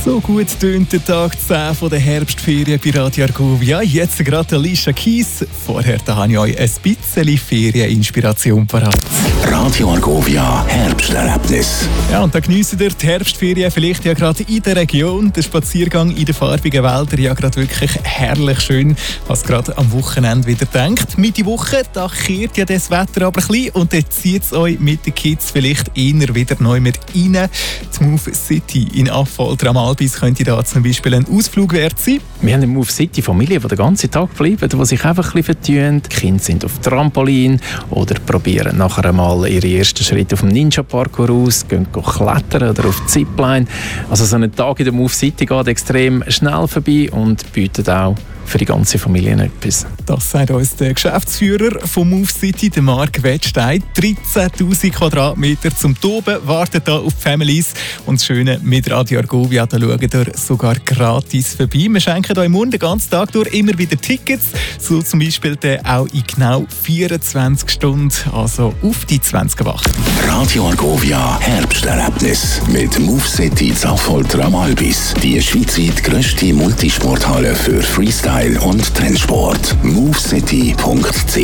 So gut tönt der Tag 10 von der Herbstferien bei Radio Argovia. Jetzt gerade Alicia Keys. Vorher habe ich euch ein bisschen Ferieninspiration parat. Radio Argovia Herbsterlebnis. Ja, und da geniessen ihr die Herbstferien vielleicht ja gerade in der Region. Der Spaziergang in den farbigen Wäldern ja gerade wirklich herrlich schön, was gerade am Wochenende wieder denkt. Mitte Woche, da kehrt ja das Wetter aber ein bisschen und dann zieht es euch mit den Kids vielleicht eher wieder neu mit rein. Die Move City in Affolter am Albis könnte da zum Beispiel ein Ausflug wert sein. Wir haben eine Move City Familie, die den ganzen Tag bleiben, die sich einfach ein bisschen vertun. Die Kinder sind auf Trampolin oder probieren nachher einmal ihre ersten Schritte auf dem Ninja-Parkour aus, gehen klettern oder auf die Zipline. Also so ein Tag in der Move City geht extrem schnell vorbei und bietet auch für die ganze Familie etwas. Das sagt uns der Geschäftsführer von Move City, der Marc Wettstein. 13'000 Quadratmeter zum Toben warten da auf die Families. Und das Schöne mit Radio Argovia, da schauen ihr sogar gratis vorbei. Wir schenken euch morgen den ganzen Tag durch immer wieder Tickets, so zum Beispiel auch in genau 24 Stunden, also auf die 20 Wacht. Radio Argovia Herbsterlebnis mit Move City in Affolter am Albis. Die schweizweit grösste Multisporthalle für Freestyle und Trendsport. movecity.ch